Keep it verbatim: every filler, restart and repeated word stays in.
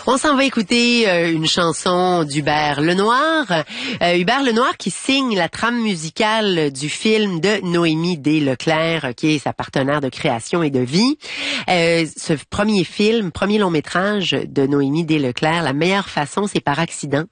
On s'en va écouter euh, une chanson d'Hubert Lenoir. Euh, Hubert Lenoir qui signe la trame musicale du film de Noémie D. Leclerc, qui est sa partenaire de création et de vie. Euh, ce premier film, premier long métrage de Noémie D. Leclerc, La meilleure façon, c'est par accident.